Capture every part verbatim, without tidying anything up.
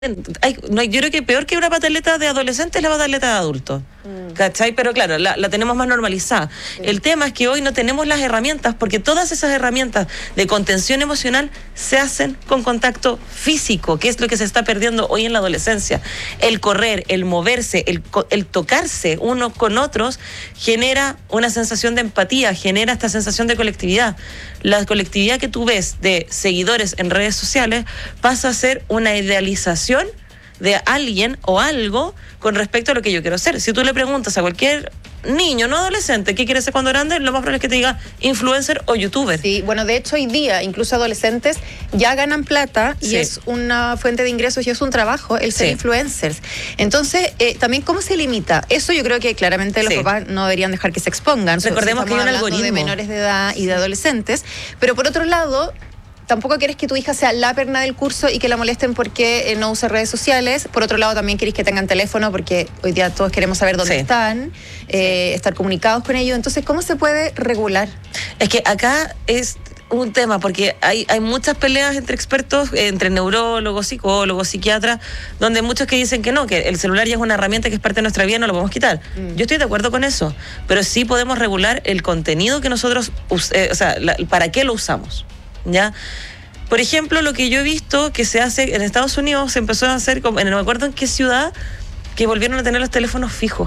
Hay, no, yo creo que peor que una pataleta de adolescente es la pataleta de adultos, mm. ¿cachai? Pero claro, la, la tenemos más normalizada. Sí. El tema es que hoy no tenemos las herramientas, porque todas esas herramientas de contención emocional se hacen con contacto físico, que es lo que se está perdiendo hoy en la adolescencia. El correr, el moverse, el, el tocarse unos con otros genera una sensación de empatía, genera esta sensación de colectividad. La colectividad que tú ves de seguidores en redes sociales pasa a ser una idealización de alguien o algo con respecto a lo que yo quiero ser. Si tú le preguntas a cualquier niño, no adolescente, ¿qué quiere ser cuando grande? Lo más probable es que te diga influencer o youtuber. Sí, bueno, de hecho hoy día incluso adolescentes ya ganan plata y sí. es una fuente de ingresos y es un trabajo el ser sí. influencers. Entonces, eh, también ¿cómo se limita? Eso yo creo que claramente los sí. papás no deberían dejar que se expongan. Recordemos que hay un algoritmo de menores de edad y de adolescentes, pero por otro lado, tampoco quieres que tu hija sea la perna del curso y que la molesten porque eh, no use redes sociales. Por otro lado, también querés que tengan teléfono porque hoy día todos queremos saber dónde sí. están, eh, estar comunicados con ellos. Entonces, ¿cómo se puede regular? Es que acá es un tema, porque hay, hay muchas peleas entre expertos, entre neurólogos, psicólogos, psiquiatras, donde muchos que dicen que no, que el celular ya es una herramienta que es parte de nuestra vida, no lo podemos quitar. Mm. Yo estoy de acuerdo con eso, pero sí podemos regular el contenido que nosotros, eh, o sea, la, para qué lo usamos. ¿Ya? Por ejemplo, lo que yo he visto que se hace en Estados Unidos, se empezó a hacer, no me acuerdo en qué ciudad, que volvieron a tener los teléfonos fijos.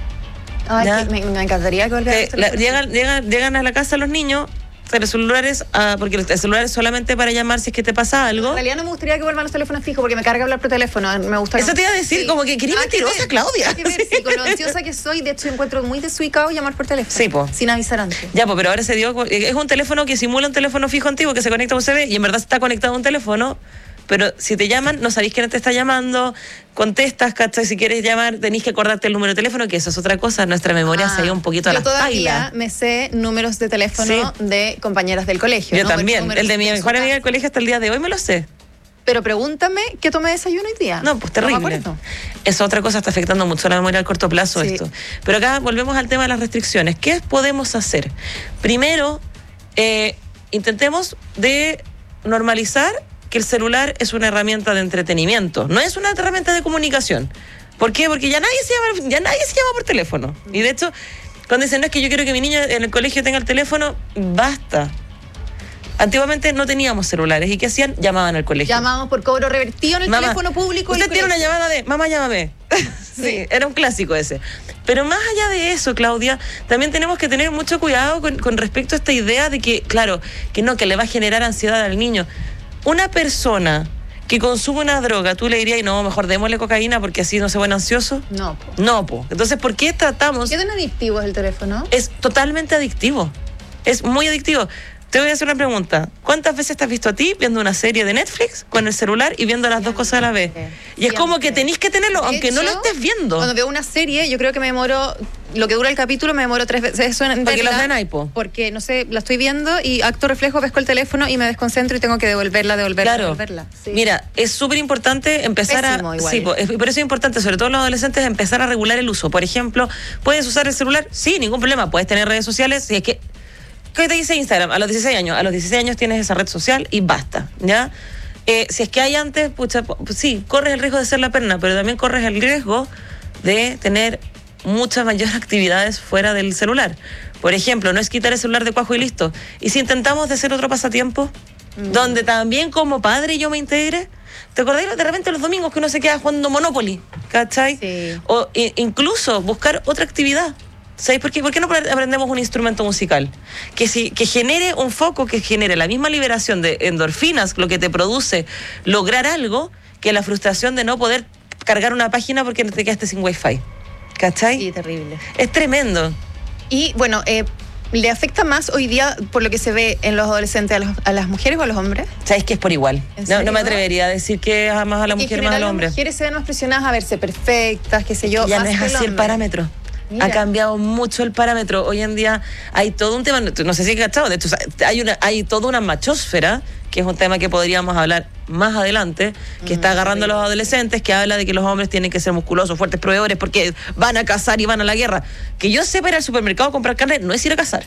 Ay, que me, me encantaría que volvieran que la, llegan, llegan, llegan a la casa los niños, los celulares, ah, porque el celular es solamente para llamar si es que te pasa algo. En realidad no me gustaría que vuelvan los teléfonos fijos porque me carga hablar por teléfono. Me gusta. Eso te iba a decir, sí. como que quería ah, mentirosa, Claudia. Hay que ver, sí, con lo ansiosa que soy, de hecho encuentro muy desubicado llamar por teléfono. Sí, po. Sin avisar antes. Ya, pues, pero ahora se dio, es un teléfono que simula un teléfono fijo antiguo que se conecta a U S B y en verdad está conectado a un teléfono. Pero si te llaman, no sabéis quién te está llamando, contestas, ¿cachai? Si quieres llamar, tenés que acordarte el número de teléfono, que eso es otra cosa, nuestra memoria ah, se ha ido un poquito a las pailas. Yo todavía me sé números de teléfono sí. de compañeras del colegio. Yo ¿no? también, el de mi mejor amiga del colegio hasta el día de hoy me lo sé. Pero pregúntame qué tomé desayuno hoy día. No, pues terrible. No Esa otra cosa está afectando mucho la memoria al corto plazo sí. esto. Pero acá volvemos al tema de las restricciones. ¿Qué podemos hacer? Primero, eh, intentemos de normalizar que el celular es una herramienta de entretenimiento, no es una herramienta de comunicación. ¿Por qué? Porque ya nadie se llama, ya nadie se llama por teléfono. Y de hecho, cuando dicen, no, es que yo quiero que mi niña en el colegio tenga el teléfono, basta. Antiguamente no teníamos celulares. ¿Y qué hacían? Llamaban al colegio. Llamábamos por cobro revertido en el mamá, teléfono público. Usted tiene una llamada de, mamá, llámame. sí, sí, era un clásico ese. Pero más allá de eso, Claudia, también tenemos que tener mucho cuidado con, con respecto a esta idea de que, claro, que no, que le va a generar ansiedad al niño. Una persona que consume una droga, tú le dirías, no, mejor démosle cocaína porque así no se vuelve ansioso. No, po. No, po. Entonces, ¿por qué tratamos? ¿Qué tan adictivo es el teléfono? Es totalmente adictivo. Es muy adictivo. Te voy a hacer una pregunta. ¿Cuántas veces te has visto a ti viendo una serie de Netflix con el celular y viendo las dos cosas a la vez? Y es como que tenés que tenerlo, de aunque hecho, no lo estés viendo. Cuando veo una serie, yo creo que me demoro, lo que dura el capítulo, me demoro tres veces eso en porque verla, los ven ahí, po. Porque, no sé, la estoy viendo y acto reflejo, pesco el teléfono y me desconcentro y tengo que devolverla, devolverla, claro. devolverla. Sí. Mira, es súper importante empezar Pésimo, a... Igual. Sí, po, es, por eso es importante, sobre todo los adolescentes, empezar a regular el uso. Por ejemplo, ¿puedes usar el celular? Sí, ningún problema. Puedes tener redes sociales, si es que... ¿Qué te dice Instagram? A los dieciséis años. A los dieciséis años tienes esa red social y basta, ¿ya? Eh, si es que hay antes, pucha, pues sí, corres el riesgo de ser la perna, pero también corres el riesgo de tener muchas mayores actividades fuera del celular. Por ejemplo, no es quitar el celular de cuajo y listo. ¿Y si intentamos de hacer otro pasatiempo? Mm. Donde también como padre yo me integre. ¿Te acordás de repente los domingos que uno se queda jugando Monopoly? ¿Cachai? Sí. O e, incluso buscar otra actividad. ¿Sabes por qué? ¿Por qué no aprendemos un instrumento musical? Que, si, que genere un foco, que genere la misma liberación de endorfinas, lo que te produce lograr algo, que la frustración de no poder cargar una página porque te quedaste sin wifi. ¿Cachai? Sí, terrible. Es tremendo. Y bueno, eh, ¿le afecta más hoy día, por lo que se ve en los adolescentes, a, los, a las mujeres o a los hombres? ¿Sabes que es por igual? No, no me atrevería a decir que es más a la mujer más al hombre. Las mujeres se ven más presionadas a verse perfectas, qué sé yo. Ya más no es así el, el parámetro. Mira. Ha cambiado mucho el parámetro. Hoy en día hay todo un tema, no sé si has cachado, de hecho hay, una, hay toda una machósfera, que es un tema que podríamos hablar más adelante, que mm, está agarrando a los adolescentes, que habla de que los hombres tienen que ser musculosos, fuertes, proveedores, porque van a cazar y van a la guerra. Que yo sepa ir al supermercado a comprar carne no es ir a cazar.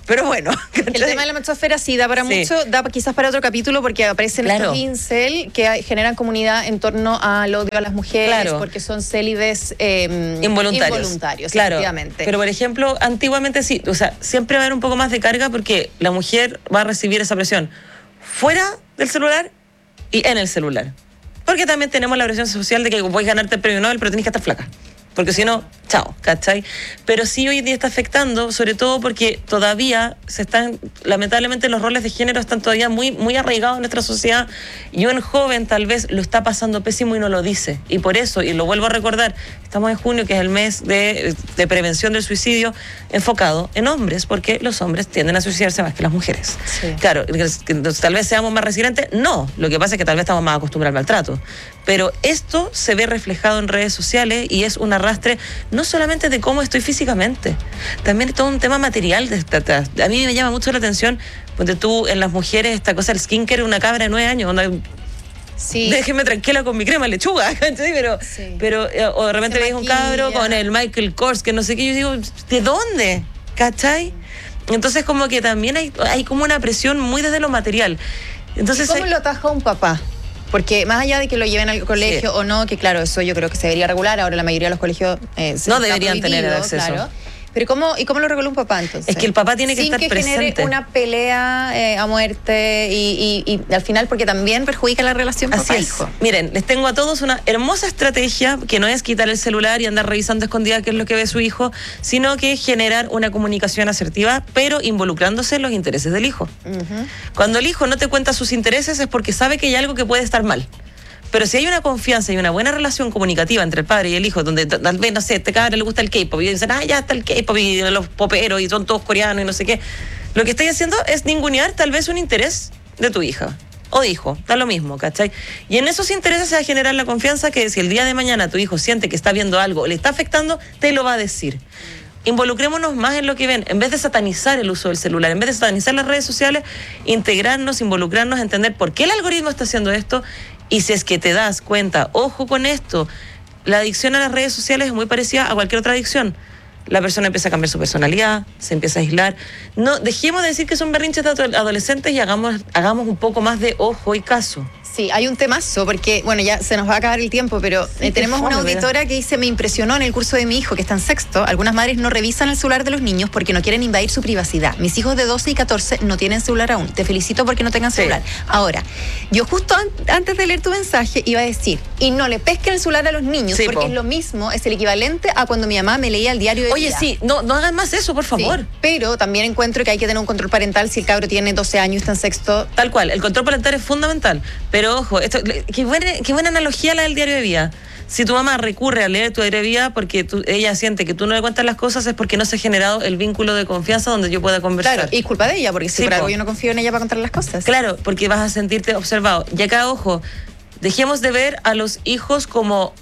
Pero bueno. El tema de la machosfera sí da para sí. mucho, da quizás para otro capítulo, porque aparecen claro. estos incel que hay, generan comunidad en torno al odio a las mujeres, claro. porque son célibes eh, involuntarios. involuntarios claro. efectivamente. Pero por ejemplo, antiguamente sí, o sea, siempre va a haber un poco más de carga porque la mujer va a recibir esa presión fuera del celular y en el celular. Porque también tenemos la presión social de que puedes ganarte el premio Nobel, pero tenés que estar flaca. Porque si no, chao, ¿cachai? Pero sí hoy en día está afectando, sobre todo porque todavía se están, lamentablemente los roles de género están todavía muy, muy arraigados en nuestra sociedad y un joven tal vez lo está pasando pésimo y no lo dice. Y por eso, y lo vuelvo a recordar, estamos en junio, que es el mes de, de prevención del suicidio, enfocado en hombres, porque los hombres tienden a suicidarse más que las mujeres. Sí. Claro, que tal vez seamos más resilientes, no, lo que pasa es que tal vez estamos más acostumbrados al maltrato. Pero esto se ve reflejado en redes sociales y es un arrastre no solamente de cómo estoy físicamente, también es todo un tema material de esta atrás. A mí me llama mucho la atención, porque tú en las mujeres, esta cosa del skincare, una cabra de nueve años, donde sí. déjenme tranquila con mi crema lechuga, ¿cachai? Pero, sí. pero o de repente veis un cabro con el Michael Kors, que no sé qué, yo digo, ¿de dónde? ¿Cachai? Entonces como que también hay, hay como una presión muy desde lo material. Entonces, ¿y cómo hay... lo ataja un papá? Porque más allá de que lo lleven al colegio sí. o no, que claro, eso yo creo que se debería regular, ahora la mayoría de los colegios eh, se no deberían tener acceso. Claro. Pero ¿cómo, ¿y cómo lo regula un papá entonces? Es que el papá tiene que Sin estar que presente. genere una pelea eh, a muerte y, y, y al final, porque también perjudica la relación papá-hijo. Miren, les tengo a todos una hermosa estrategia que no es quitar el celular y andar revisando escondida qué es lo que ve su hijo, sino que generar una comunicación asertiva, pero involucrándose en los intereses del hijo. Uh-huh. Cuando el hijo no te cuenta sus intereses es porque sabe que hay algo que puede estar mal. Pero si hay una confianza y una buena relación comunicativa entre el padre y el hijo, donde tal vez, no sé, este cabrón le gusta el K-pop y dicen, ah, ya está el K-pop y los poperos y son todos coreanos y no sé qué, lo que estáis haciendo es ningunear tal vez un interés de tu hija o de hijo, da lo mismo, ¿cachai? Y en esos intereses se va a generar la confianza que si el día de mañana tu hijo siente que está viendo algo, le está afectando, te lo va a decir. Involucrémonos más en lo que ven, en vez de satanizar el uso del celular, en vez de satanizar las redes sociales, integrarnos, involucrarnos, entender por qué el algoritmo está haciendo esto. Y si es que te das cuenta, ojo con esto, la adicción a las redes sociales es muy parecida a cualquier otra adicción. La persona empieza a cambiar su personalidad, se empieza a aislar. No, dejemos de decir que son berrinches de adolescentes y hagamos, hagamos un poco más de ojo y caso. Sí, hay un temazo, porque, bueno, ya se nos va a acabar el tiempo, pero sí, eh, tenemos fome, una auditora que dice, me impresionó en el curso de mi hijo, que está en sexto, algunas madres no revisan el celular de los niños porque no quieren invadir su privacidad. Mis hijos de doce y catorce no tienen celular aún. Te felicito porque no tengan celular. Sí. Ahora, yo justo an- antes de leer tu mensaje iba a decir, y no le pesquen el celular a los niños, sí, porque po. es lo mismo, es el equivalente a cuando mi mamá me leía el diario de Oye, vida. sí, no, no hagan más eso, por favor. Sí, pero también encuentro que hay que tener un control parental si el cabro tiene doce años y está en sexto. Tal cual, el control parental es fundamental, pero ojo, esto... Qué buena, qué buena analogía la del diario de vida. Si tu mamá recurre a leer tu diario de vida porque tú, ella siente que tú no le cuentas las cosas, es porque no se ha generado el vínculo de confianza donde yo pueda conversar. Claro, y culpa de ella, porque si sí, por algo yo no confío en ella para contar las cosas. Claro, porque vas a sentirte observado. Y acá, ojo, dejemos de ver a los hijos como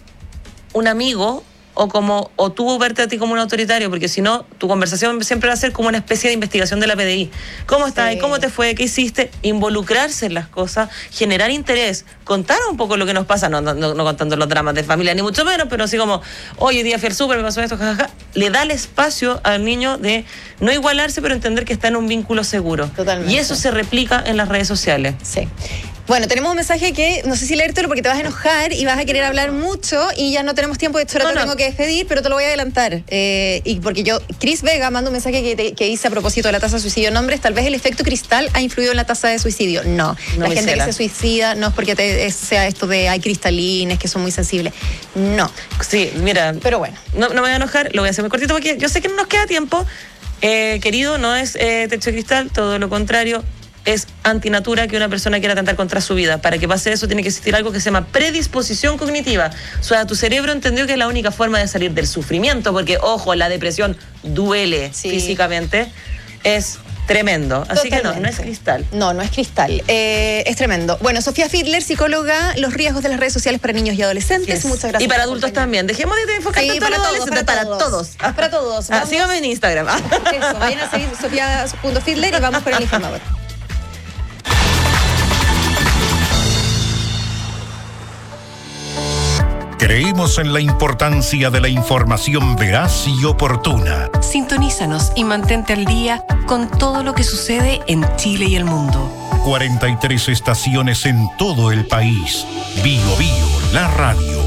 un amigo o como o tú verte a ti como un autoritario, porque si no, tu conversación siempre va a ser como una especie de investigación de la P D I. ¿Cómo estás? Sí. ¿Cómo te fue? ¿Qué hiciste? Involucrarse en las cosas, generar interés, contar un poco lo que nos pasa, no, no, no contando los dramas de familia, ni mucho menos, pero así como, hoy día fui al súper, me pasó esto, jajaja. Le da el espacio al niño de no igualarse, pero entender que está en un vínculo seguro. Totalmente. Y eso se replica en las redes sociales. Sí. Bueno, tenemos un mensaje que no sé si leértelo porque te vas a enojar y vas a querer hablar mucho y ya no tenemos tiempo, de hecho ahora no, te no. tengo que despedir, pero te lo voy a adelantar. Eh, y porque yo, Cris Vega manda un mensaje que, te, que dice a propósito de la tasa de suicidio en hombres, tal vez el efecto cristal ha influido en la tasa de suicidio. No, no la gente que se suicida no es porque te, es, sea esto de hay cristalines, que son muy sensibles. No. Sí, mira. Pero bueno. No, no me voy a enojar, lo voy a hacer muy cortito porque yo sé que no nos queda tiempo. Eh, querido, no es eh, techo de cristal, todo lo contrario. Es antinatura que una persona quiera atentar contra su vida. Para que pase eso tiene que existir algo que se llama predisposición cognitiva. O sea, tu cerebro entendió que es la única forma de salir del sufrimiento, porque, ojo, la depresión duele sí. físicamente, es tremendo. Así Totalmente. que no, no es cristal. No, no es cristal. Eh, es tremendo. Bueno, Sofía Fiedler, psicóloga, los riesgos de las redes sociales para niños y adolescentes. Yes. Muchas gracias. Y para adultos también. Dejemos de enfocarte sí, en para, todos, todos, para, para todos. todos. Para todos. Ah, síganme en Instagram. Eso, vayan a seguir Sofía punto Fiedler y vamos con el informador. Creemos en la importancia de la información veraz y oportuna. Sintonízanos y mantente al día con todo lo que sucede en Chile y el mundo. cuarenta y tres estaciones en todo el país. Bio Bio, la radio.